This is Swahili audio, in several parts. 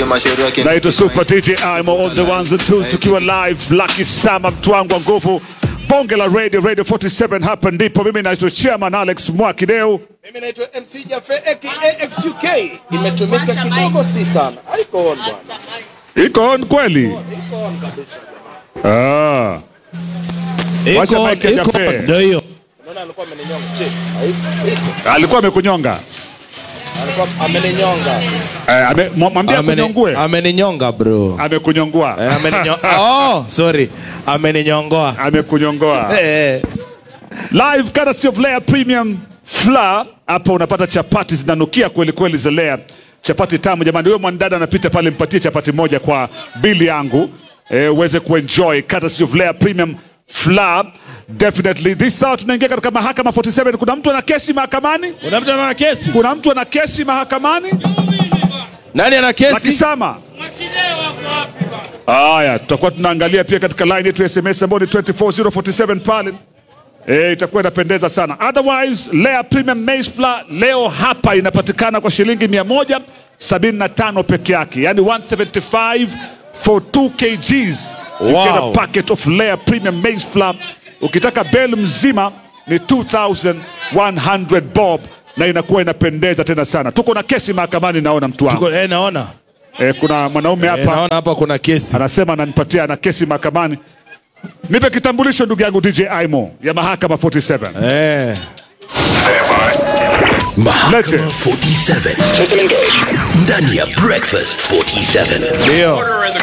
Naitwa Super DJ I'm on the ones and twos tukiwa live Lucky Sama mtwangu wa nguvu Bonge la Radio 47 hapa ndipo mimi naitwa Chairman Alex Mwakideu. Mimi naitwa MC Jaffe aka XUK. Imetumika kidogo si sana. Haiko on bwana. Iko on kweli? Iko on kabisa. Wacha mic ya Jaffe. Ndio hiyo. Unaona alikuwa ameninyonga cheki. Alikuwa amekunyonga. Alikuwa ameninyonga. Mwambie akunyongue. Ameninyonga bro. Amekunyongwa. Ameninyonga. Oh, sorry. Ameninyongoa. Amekunyongoa. Live courtesy of Layer Premium Flour. Hapa unapata chapati zinanukia kweli kweli za Layer. Chapati tamu jamani. Wewe mwanadada anapita pale mpatie chapati moja kwa bili yangu. Uweze kuenjoy courtesy of Layer Premium Flour. Definitely this hour tunaingia katika mahakama 47. Kuna mtu ana kesi mahakamani? Kuna mtu ana kesi? Kuna mtu ana kesi mahakamani? Nani ana kesi? Makisama. Haya, tutakuwa tunaangalia pia katika line yetu ya SMS ambayo ni 24047 pale. Itakuwa inapendeza sana. Otherwise, Layer Premium Maize Flour leo hapa inapatikana kwa shilingi 175 peke yake. Yani 175 for 2 kgs. You get a packet of Layer Premium Maize Flour. Ukitaka bale mzima ni 2100 bob na inakuwa inapendeza tena sana. Tuko na kesi mahakamani naona mtu wangu. Tuko naona. Kuna mwanaume hapa. Naona hapa kuna kesi. Anasema ananipatia na kesi mahakamani. Nipe kitambulisho ndugu yangu DJ Aimo ya mahakama 47. Mahakama 47. Ndani ya Breakfast 47. Ndio.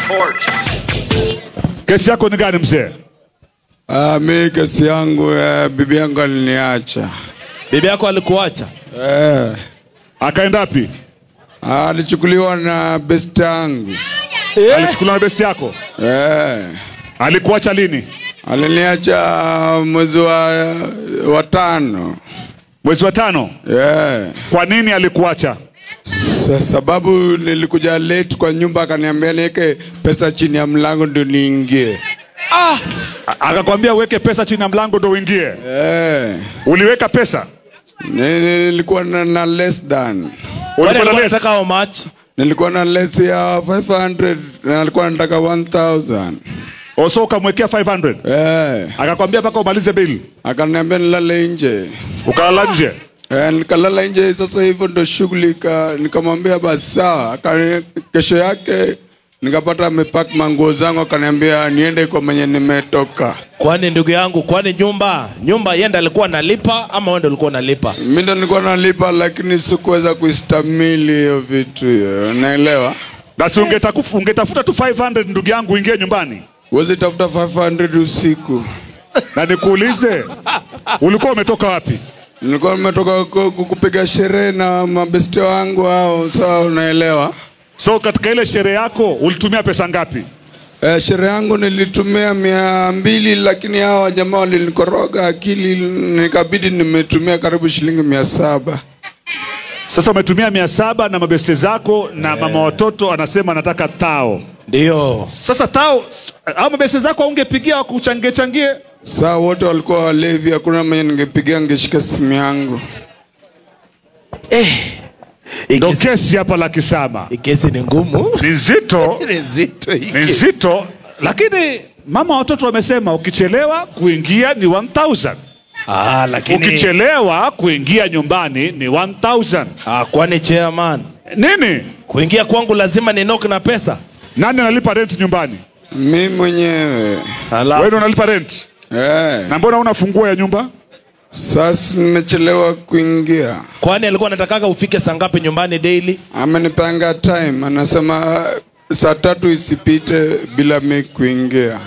Kesi yako ni gani mzee? Mimi kesi yangu bibi yangu aliniacha. Bibi yako alikuacha? Akaenda wapi? Alichukuliwa na best yangu. Alichukuliwa na best yako? Alikuacha lini? Aliniacha mwezi wa 5. Mwezi wa 5? Kwa nini alikuacha? Sababu nilikuja late kwa nyumba akaniambia niweke pesa chini ya mlango ndio niingie. Akakwambia uweke pesa chini ya mlango ndio uingie? Uliweka pesa? Nilikuwa na less than. Ulikuwa na less? How much? Nilikuwa na less ya 500 na alikuwa anataka 1000. Oso ukamwekea 500? Akakwambia mpaka umalize bill? Akaniambia nilale nje. Ukalala nje? Nikalala nje. Sasa hivyo ndo shughuli nikamwambia basi sawa. Kesho yake nikapata amepack manguo zangu akaniambia niende kwa mwenye nimetoka. Kwani ndugu yangu, kwani nyumba yenda alikuwa analipa ama wewe ndio ulikuwa unalipa? Mimi ndo nilikuwa nalipa lakini sikuweza kuistamili hiyo vitu hiyo. Unaelewa? Basi ungetafuta tu 500 ndugu yangu uingie nyumbani. Uweze tafuta 500 usiku. Na nikuulize, ulikuwa umetoka wapi? Nilikuwa nimetoka kupiga sherehe na mabesti wangu hao, sawa unaelewa? So katika ile sherehe yako ulitumia pesa ngapi? Sherehe yangu nilitumia 200 lakini hao jamaa walinikoroga akili nikabidi nimetumia karibu shilingi 700. Sasa umetumia 700 na mabeste zako na mama watoto anasema anataka tao. Ndio. Sasa tao au mabeste zako ungepigia kuchangie? Saa wote walikuwa walevi, hakuna mwenye ningepigia ngeshika simu yangu. Ndio kesi hapa la Kisama. Kesi ni ngumu. Ni nzito. Ni nzito. Lakini mama watoto wamesema ukichelewa kuingia ni 1000. Lakini ukichelewa kuingia nyumbani ni 1000. Kwani chairman? Nini? Kuingia kwangu lazima ni knock na pesa. Nani analipa rent nyumbani? Mimi mwenyewe. Wewe unalipa rent? Na mbona una funguo ya nyumba? Sasa nimechelewa kuingia. Kwani alikuwa anataka ufike saa ngapi nyumbani daily? Amenipanga time, anasema saa 3 isipite bila mimi kuingia.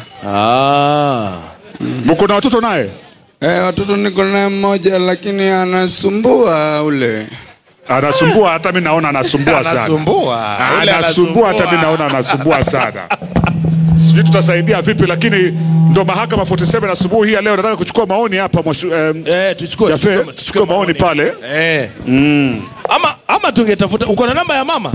Mko na watoto naye? Watoto niko naye mmoja lakini anasumbua ule. Anasumbua, hata mimi naona anasumbua sana. Anasumbua hata mimi naona anasumbua sana. Sijui tutasaidia vipi lakini ndo mahakama 47 asubuhi hii leo nataka kuchukua maoni hapa tuchukue maoni pale. Ama tungetafuta uko na namba ya mama?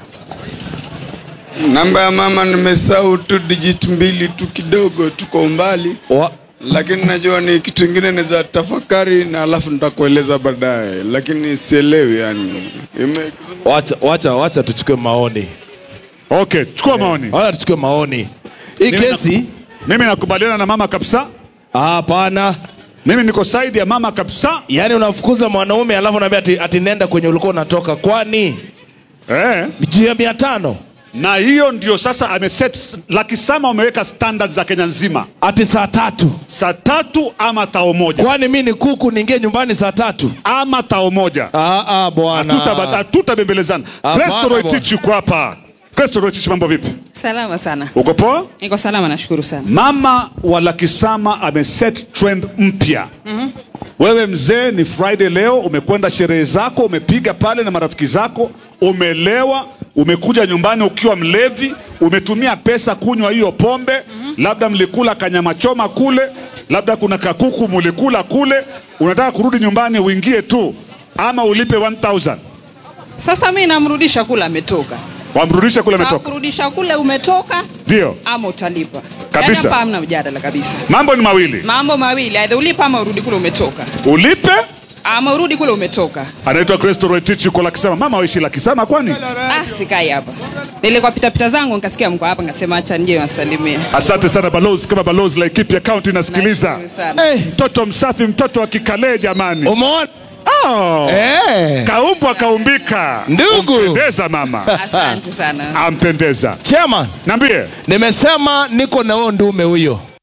Namba ya mama nimesahau tu digit 2 tu kidogo tuko umbali. Lakini najua ni kitu kingine naweza tafakari na alafu nitakueleza baadaye lakini sielewi yani. Wacha tuchukue maoni. Okay, chukua maoni. Haya tuchukue maoni. Hii kesi Mimi nakubaliana na mama kabisa. hapana. Mimi niko side ya mama kabisa. Yaani unafukuza mwanaume alafu unaambia ati nenda kwenye ulikuwa unatoka. Kwani? Jia 500. Na hiyo ndio sasa ameset Lucky Sama umeweka standards za Kenya nzima. Ati saa 3. Saa 3 ama tao moja. Kwani mimi ni kuku niingie nyumbani saa 3? Ama tao moja. Bwana. Tutabembelezana. Presto Roitich yuko hapa. Presto Roitich, mambo vipi? Salama sana. Uko poa? Niko salama, nashukuru sana. Mama wa Lucky Sama ameset trend mpya. Wewe mzee, ni Friday leo, umekwenda sherehe zako, umepiga pale na marafiki zako, umelewa, umekuja nyumbani ukiwa mlevi, umetumia pesa kunywa hiyo pombe, labda mlikula kanyama choma kule, labda kuna kakuku mlikula kule, unataka kurudi nyumbani uingie tu ama ulipe 1000. Sasa mimi namrudisha kule ametoka. Wamrudisha kule ametoka. Kurudisha kule umetoka? Ndio. Ama utalipa. Kabisa. Yaani hapa hamna mjadala kabisa. Mambo ni mawili. Mambo mawili, aidha ulipa ama urudi kule umetoka. Ulipe ama urudi kule umetoka. Anaitwa Presto Roitich yuko Lucky Sama. Mama waishi Lucky Sama kwani? Sikai hapa. Nilikuwa pita zangu nikasikia mko hapa ngasema acha nje wasalimie. Asante sana balozi, kama balozi la Laikipia County nasikiliza. Mtoto msafi, mtoto wa kikale jamani. Umeona? Kaumbwa kaumbika. Ndugu. Ampendeza mama. Asante sana. Ampendeza. Chairman, Niambie. Nimesema niko na huyo ndume huyo.